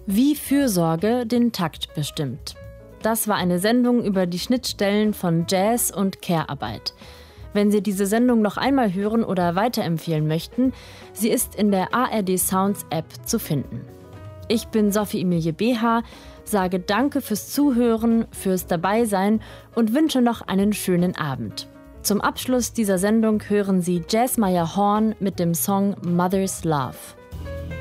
Wie Fürsorge den Takt bestimmt. Das war eine Sendung über die Schnittstellen von Jazz und Care-Arbeit. Wenn Sie diese Sendung noch einmal hören oder weiterempfehlen möchten, sie ist in der ARD Sounds App zu finden. Ich bin Sophie Emilie Beha, sage Danke fürs Zuhören, fürs Dabeisein und wünsche noch einen schönen Abend. Zum Abschluss dieser Sendung hören Sie Jazmire Horn mit dem Song Mother's Love.